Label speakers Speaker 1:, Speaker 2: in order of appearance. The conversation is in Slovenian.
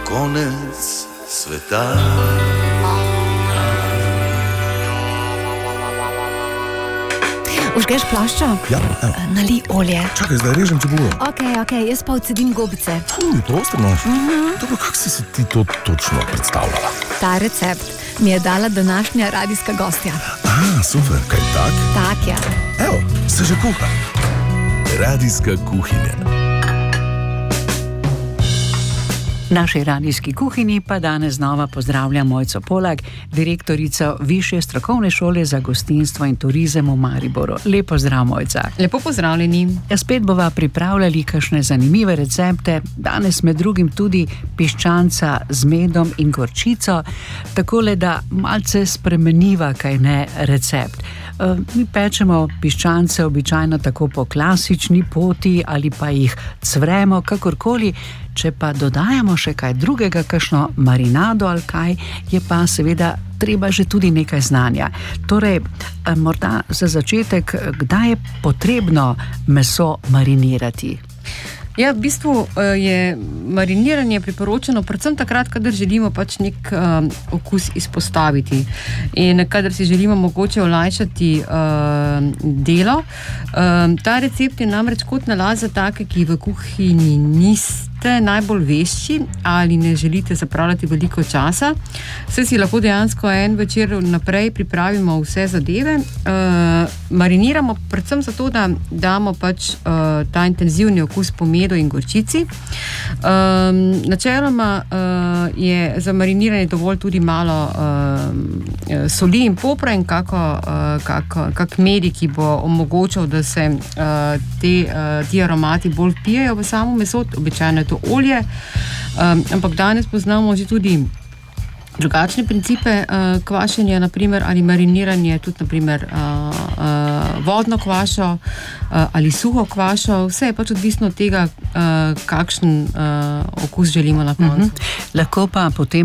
Speaker 1: konec sveta.
Speaker 2: Užgeš plaščo?
Speaker 3: Ja, evo.
Speaker 2: Nali olje.
Speaker 3: Čakaj, zdaj režem čebulo.
Speaker 2: Ok, jaz pa odsedim gobice.
Speaker 3: To ostrnaš? Dobro, kako si ti to točno predstavljala?
Speaker 2: Ta recept mi je dala današnja radijska gostja.
Speaker 3: Super, kaj tak?
Speaker 2: Tak, ja.
Speaker 3: Evo, se že kuha.
Speaker 1: Radijska kuhinja.
Speaker 4: V naši radijski kuhinji pa danes znova pozdravljam Mojco Polak, direktorico Višje strokovne šole za gostinstvo in turizem v Mariboru. Lep pozdrav, Mojca.
Speaker 5: Lepo pozdravljeni.
Speaker 4: Spet bova pripravljali kakšne zanimive recepte, danes med drugim tudi piščanca z medom in gorčico, takole da malce spremeniva, kaj ne, recept. Mi pečemo piščance običajno tako po klasični poti ali pa jih cvremo, kakorkoli. Če pa dodajamo še kaj drugega, kakšno marinado ali kaj, je pa seveda treba že tudi nekaj znanja. Torej, morda za začetek, kdaj je potrebno meso marinirati?
Speaker 5: Ja, v bistvu je mariniranje priporočeno predvsem takrat, kadar želimo pač nek okus izpostaviti in kadar si želimo mogoče olajšati delo. Ta recept je namreč kot nalaz za take, ki v kuhinji niste najbolj vešči ali ne želite zapravljati veliko časa. Saj si lahko dejansko en večer naprej pripravimo vse zadeve. Mariniramo predvsem zato, da damo pač ta intenzivni okus po medu in gorčici. Načeloma je za mariniranje dovolj tudi malo soli in popra in kak medij, ki bo omogočal, da se ti aromati bolj vpijajo v samo meso, običajno je to olje, ampak danes poznamo že tudi drugačne principe kvašenja, naprimer, ali mariniranje, tudi naprimer vodno kvašo ali suho kvašo. Vse je pač odvisno od tega, kakšen okus želimo na koncu.
Speaker 4: Lahko pa potem